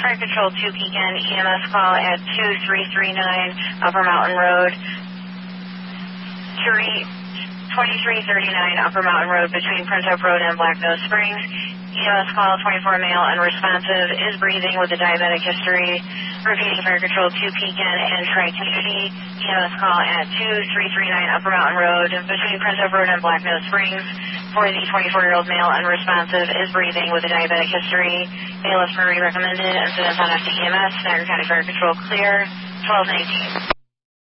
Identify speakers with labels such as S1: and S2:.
S1: Fire Control 2 Pekin, EMS call at 2339 Upper Mountain Road. 2339 Upper Mountain Road between Prince Hope Road and Black Nose Springs. EMS call 24 male unresponsive, is breathing with a diabetic history. Repeating Fire Control 2 Pekin and Tri-Community. EMS call at 2339 Upper Mountain Road between Prince Hope Road and Black Nose Springs for the 24-year-old male unresponsive, is breathing with a diabetic history. ALS Murray recommended. Incidents on FDEMS. Niagara County Fire Control clear. 1219.